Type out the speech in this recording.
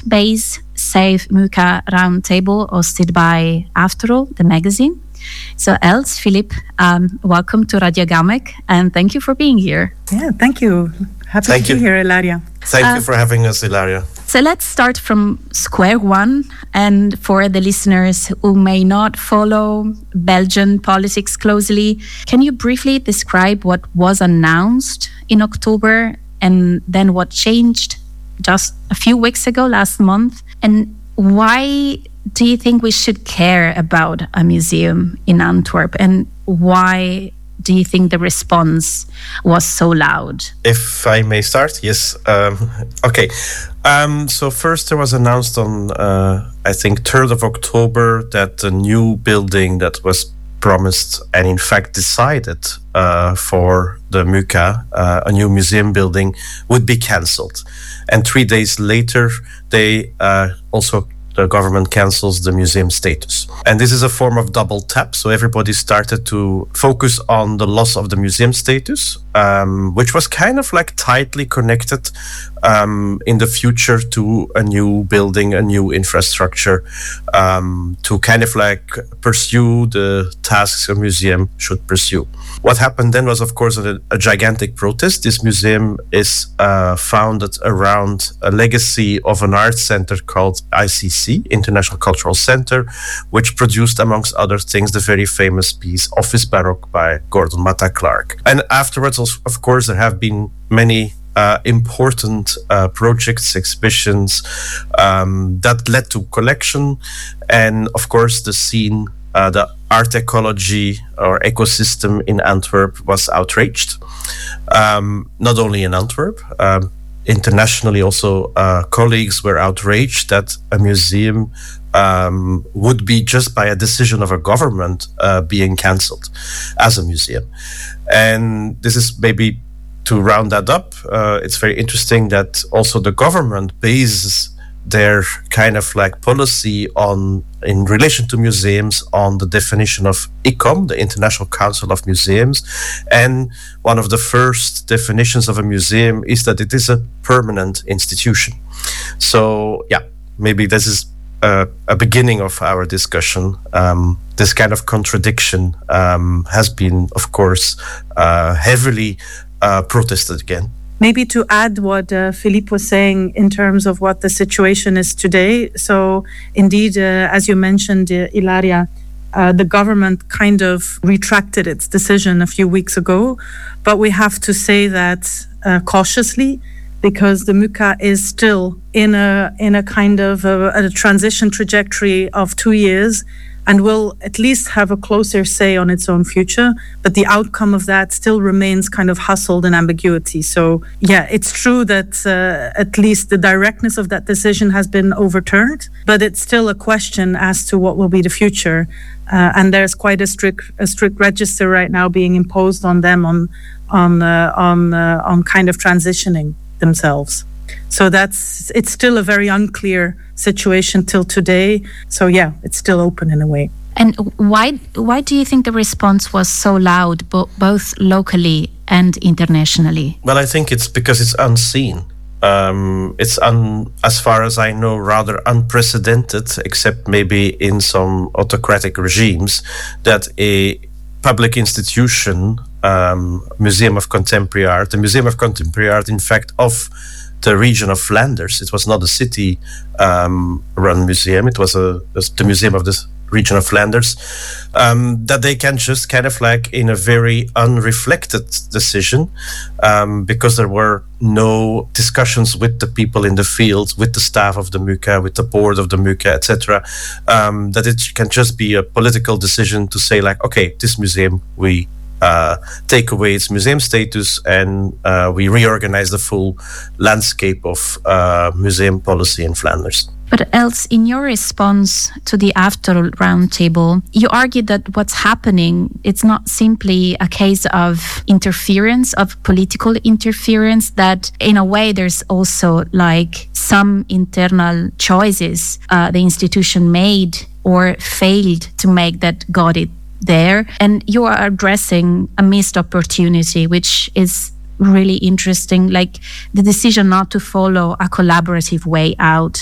fact-based Save Muka roundtable hosted by After All, the magazine. So Els, Philippe, welcome to Radio Gamek, and thank you for being here. Yeah, thank you. Happy to be here, Ilaria. Thank you for having us, Ilaria. So let's start from square one. And for the listeners who may not follow Belgian politics closely, can you briefly describe what was announced in October and then what changed just a few weeks ago, last month? And why do you think we should care about a museum in Antwerp? And why do you think the response was so loud? If I may start, yes. Okay. So first there was announced on, I think, 3rd of October that the new building that was promised and in fact decided for the Muka, a new museum building, would be cancelled. And 3 days later, the government cancels the museum status. And this is a form of double tap. So everybody started to focus on the loss of the museum status, which was kind of like tightly connected in the future to a new building, a new infrastructure, to kind of like pursue the tasks a museum should pursue. What happened then was, of course, a gigantic protest. This museum is founded around a legacy of an art center called ICC, International Cultural Center, which produced, amongst other things, the very famous piece Office Baroque by Gordon Matta Clark. And afterwards, of course, there have been many important projects, exhibitions that led to collection. And of course, the scene, the art ecology or ecosystem in Antwerp was outraged. Not only in Antwerp, internationally also colleagues were outraged that a museum would be, just by a decision of a government, being cancelled as a museum. And this is maybe to round that up. It's very interesting that also the government bases their kind of like policy in relation to museums on the definition of ICOM, the International Council of Museums. And one of the first definitions of a museum is that it is a permanent institution. So yeah, maybe this is a beginning of our discussion. This kind of contradiction has been, of course, heavily protested again. Maybe to add what Philippe was saying in terms of what the situation is today. So indeed, as you mentioned, Ilaria, the government kind of retracted its decision a few weeks ago. But we have to say that cautiously, because the Muka is still in a kind of a transition trajectory of 2 years, and will at least have a closer say on its own future. But the outcome of that still remains kind of hustled in ambiguity. So yeah, it's true that at least the directness of that decision has been overturned, but it's still a question as to what will be the future. And there's quite a strict register right now being imposed on them on kind of transitioning themselves. So it's still a very unclear situation till today. So yeah, it's still open in a way. And why do you think the response was so loud, both locally and internationally? Well, I think it's because it's unseen. It's as far as I know, rather unprecedented, except maybe in some autocratic regimes, that a public institution, Museum of Contemporary Art, the Museum of Contemporary Art, in fact, of the region of Flanders. It was not a city-run museum. It was the museum of the region of Flanders. That they can just kind of like in a very unreflected decision, because there were no discussions with the people in the field, with the staff of the Muka, with the board of the Muka, etc. That it can just be a political decision to say like, okay, this museum we take away its museum status and we reorganize the full landscape of museum policy in Flanders. But Els, in your response to the After All roundtable, you argued that what's happening, it's not simply a case of interference, of political interference, that in a way there's also like some internal choices the institution made or failed to make that got it there. And you are addressing a missed opportunity, which is really interesting, like the decision not to follow a collaborative way out